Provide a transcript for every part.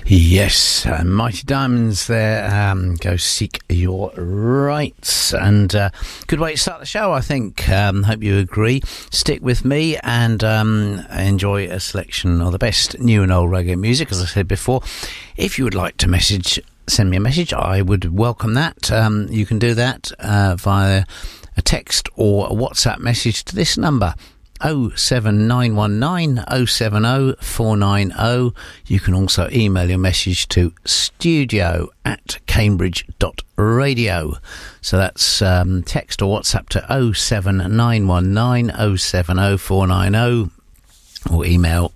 Yes, Mighty Diamonds there. Go seek your rights. And good way to start the show, I think. Hope you agree. Stick with me and enjoy a selection of the best new and old reggae music, as I said before. If you would like to send me a message, I would welcome that. You can do that via a text or a WhatsApp message to this number, 07919 070 490. You can also email your message to studio@cambridge.radio. So that's text or WhatsApp to 07919 070 490, or email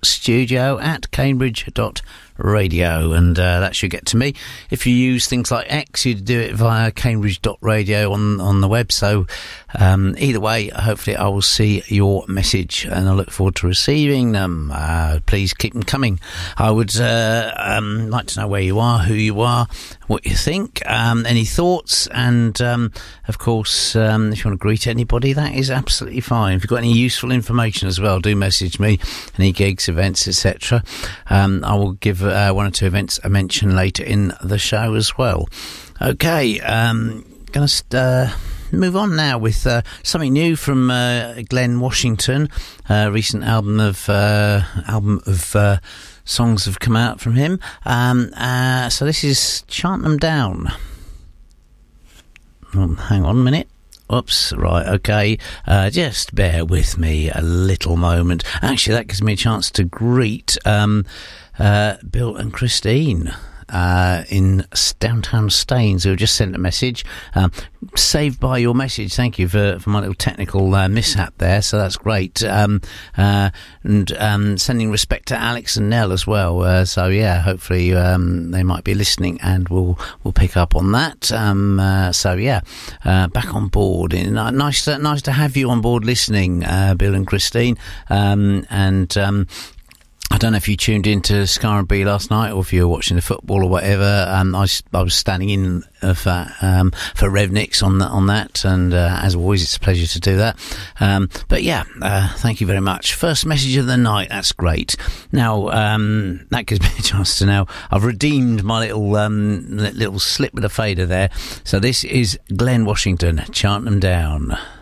studio@cambridge.radio, and that should get to me. If you use things like X, you'd do it via cambridge.radio on the web. So either way, hopefully I will see your message, and I look forward to receiving them. Please keep them coming. I would like to know where you are, who you are, what you think, any thoughts, and of course, if you want to greet anybody, that is absolutely fine. If you've got any useful information as well, do message me. Any gigs, events, etc. I will give one or two events a mention later in the show as well. Okay, going to move on now with something new from Glenn Washington. Recent album of songs have come out from him. So this is Chant Them Down. Hang on a minute. Oops, right, okay. Just bear with me a little moment. Actually, that gives me a chance to greet Bill and Christine in downtown Staines, who just sent a message. Saved by your message. Thank you for my little technical mishap there. So that's great. And sending respect to Alex and Nell as well. So yeah, hopefully they might be listening, and we'll pick up on that. So yeah, back on board. Nice to have you on board listening, Bill and Christine. I don't know if you tuned into Scar and B last night, or if you were watching the football or whatever. I was standing in for Revnix on that, and as always, it's a pleasure to do that. But yeah, thank you very much. First message of the night. That's great. Now that gives me a chance to know I've redeemed my little slip with a fader there. So this is Glenn Washington. Chant Them Down.